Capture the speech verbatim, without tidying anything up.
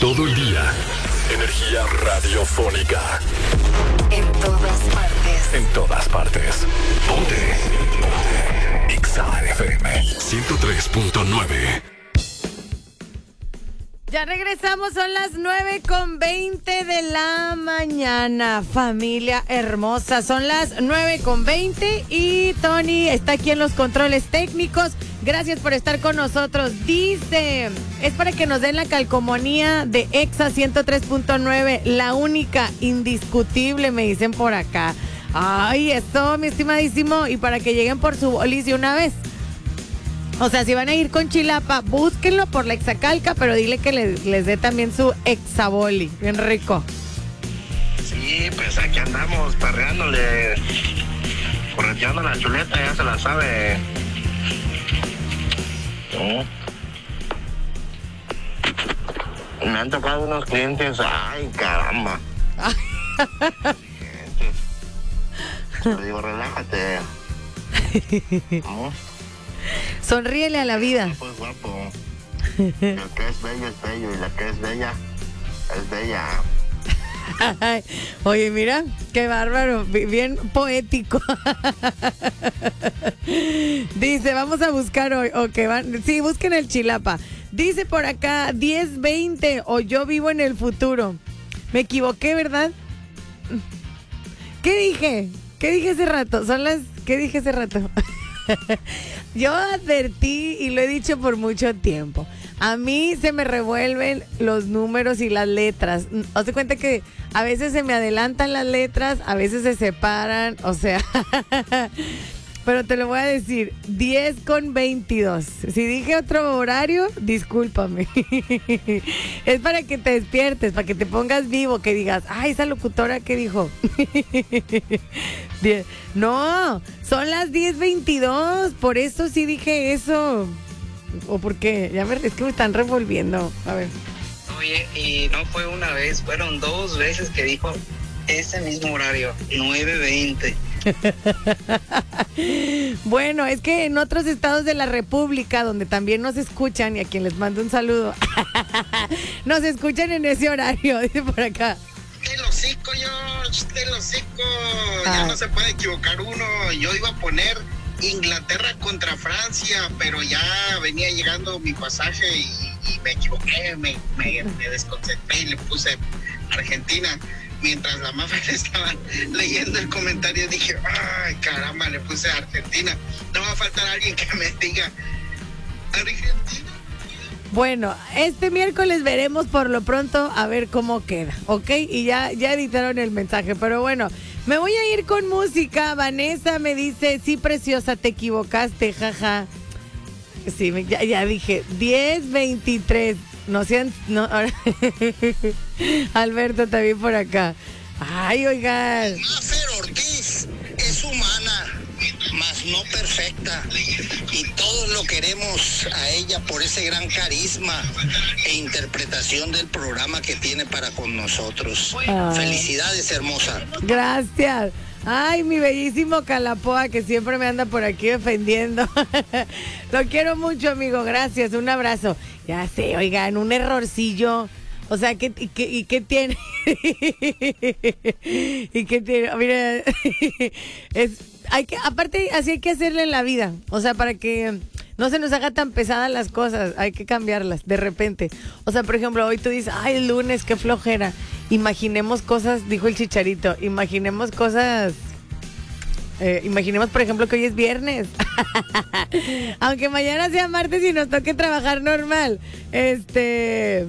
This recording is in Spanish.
Todo el día. Energía radiofónica. En todas partes. En todas partes. Ponte. Ponte. Exa F M ciento tres punto nueve. Ya regresamos, son las nueve con veinte de la mañana, familia hermosa. Son las nueve con veinte y Tony está aquí en los controles técnicos. Gracias por estar con nosotros. Dice, es para que nos den la calcomanía de Exa ciento tres punto nueve, la única, indiscutible, me dicen por acá. Ay, eso, mi estimadísimo, y para que lleguen por su bolis de una vez. O sea, si van a ir con Chilapa, búsquenlo por la Exacalca, pero dile que les, les dé también su Exaboli, bien rico. Sí, pues aquí andamos parreándole, correteando la chuleta, ya se la sabe. ¿No? Me han tocado unos clientes, ay, caramba. Te digo, relájate. ¿No? Sonríele a la vida. Pues guapo. El que es bello es bello y la que es bella es bella. Ay, oye, mira, qué bárbaro, bien poético. Dice, vamos a buscar hoy, o que van, sí, busquen el Chilapa. Dice por acá, diez veinte, o yo vivo en el futuro. Me equivoqué, ¿verdad? ¿Qué dije? ¿Qué dije hace rato? Son las, ¿qué dije hace rato? Yo advertí y lo he dicho por mucho tiempo. A mí se me revuelven los números y las letras. Haz de cuenta que a veces se me adelantan las letras, a veces se separan, o sea. Pero te lo voy a decir, diez con veintidós. Si dije otro horario, discúlpame. Es para que te despiertes, para que te pongas vivo, que digas, ay, esa locutora que dijo. No, son las diez veintidós, por eso sí dije eso. ¿O por qué? Ya me, es que me están revolviendo. A ver. Oye, y no fue una vez, fueron dos veces que dijo ese mismo horario, nueve veinte. Bueno, es que en otros estados de la República, donde también nos escuchan, y a quien les mando un saludo, nos escuchan en ese horario, dice por acá. ¡Te lo hocico, George! ¡Te lo hocico! Ah. Ya no se puede equivocar uno. Yo iba a poner Inglaterra contra Francia, pero ya venía llegando mi pasaje y, y me equivoqué, me, me, me desconcentré y le puse Argentina. Mientras la Mafe estaba leyendo el comentario, dije, ay, caramba, le puse Argentina. No va a faltar alguien que me diga, Argentina. Bueno, este miércoles veremos por lo pronto a ver cómo queda, ¿ok? Y ya, ya editaron el mensaje, pero bueno, me voy a ir con música. Vanessa me dice, sí, preciosa, te equivocaste, jaja. Sí, ya, ya dije, diez veintitrés. No sean, no, ahora. Alberto también por acá. Ay, oigan. Mafer Ortiz es humana, mas no perfecta. Y todos lo queremos a ella por ese gran carisma e interpretación del programa que tiene para con nosotros. Ay. Felicidades, hermosa. Gracias. Ay, mi bellísimo Calapoa, que siempre me anda por aquí defendiendo. Lo quiero mucho, amigo. Gracias. Un abrazo. Ya sé, oigan, un errorcillo. O sea, ¿qué, y, qué, y qué tiene? ¿Y qué tiene? Mira, es, hay que, aparte, así hay que hacerle en la vida. O sea, para que no se nos haga tan pesadas las cosas, hay que cambiarlas de repente. O sea, por ejemplo, hoy tú dices, ay, el lunes, qué flojera. Imaginemos cosas, dijo el Chicharito, imaginemos cosas, eh, imaginemos, por ejemplo, que hoy es viernes. Aunque mañana sea martes y nos toque trabajar normal. Este...